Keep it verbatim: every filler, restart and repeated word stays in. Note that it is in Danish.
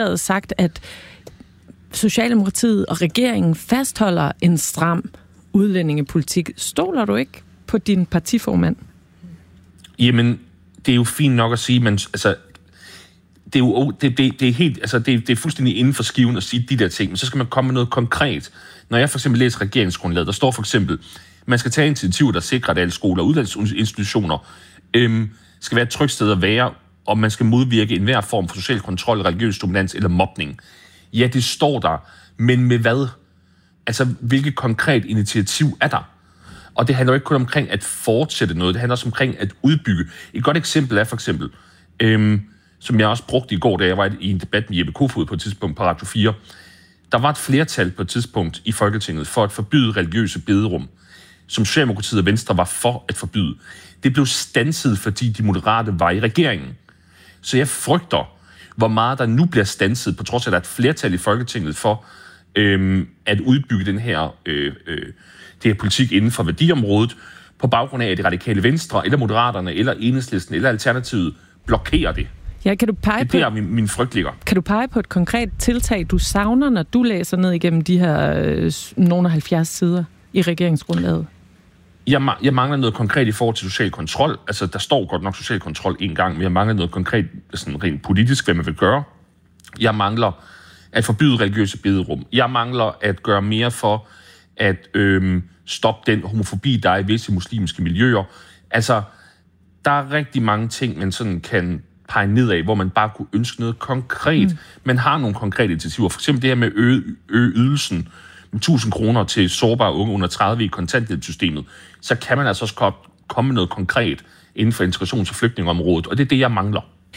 ministeriet sagt, at Socialdemokratiet og regeringen fastholder en stram udlændingepolitik. Stoler du ikke på din partiformand? Jamen, det er jo fint nok at sige, men altså, det er jo det, det, det er helt, altså, det, det er fuldstændig inden for skiven at sige de der ting, men så skal man komme med noget konkret. Når jeg for eksempel læser regeringsgrundlaget, der står for eksempel, man skal tage initiativer, der sikrer, at alle skoler og uddannelsesinstitutioner øhm, skal være et trygt sted at være, og man skal modvirke enhver form for social kontrol, religiøs dominans eller mobning. Ja, det står der, men med hvad? Altså, hvilket konkret initiativ er der? Og det handler jo ikke kun omkring at fortsætte noget, det handler også omkring at udbygge. Et godt eksempel er for eksempel, øhm, som jeg også brugte i går, da jeg var i en debat med Jeppe Kofod på et tidspunkt på Radio fire. Der var et flertal på et tidspunkt i Folketinget for at forbyde religiøse bederum, som Socialdemokratiet og Venstre var for at forbyde. Det blev standset, fordi de moderate var i regeringen. Så jeg frygter, hvor meget der nu bliver standset, på trods af, at der er et flertal i Folketinget for øhm, at udbygge den her, øh, øh, det her politik inden for værdiområdet, på baggrund af, at det radikale Venstre, eller Moderaterne, eller Enhedslisten, eller Alternativet blokerer det. Ja, kan du pege det er på, der, min, min frygt ligger. Kan du pege på et konkret tiltag, du savner, når du læser ned igennem de her øh, nogle halvfjerds sider i regeringsgrundlaget? Jeg, jeg mangler noget konkret i forhold til social kontrol. Altså, der står godt nok social kontrol en gang, men jeg mangler noget konkret, sådan rent politisk, hvad man vil gøre. Jeg mangler at forbyde religiøse bederum. Jeg mangler at gøre mere for at øhm, stoppe den homofobi, der er i visse muslimske miljøer. Altså, der er rigtig mange ting, man sådan kan pege nedad, hvor man bare kunne ønske noget konkret. Mm. Man har nogle konkrete initiativer. For eksempel det her med at øge, øge ydelsen med tusind kroner til sårbare unge under tredive i kontanthjælpssystemet. Så kan man altså også komme med noget konkret inden for integrations- og flygtningeområdet, og det er det, jeg mangler.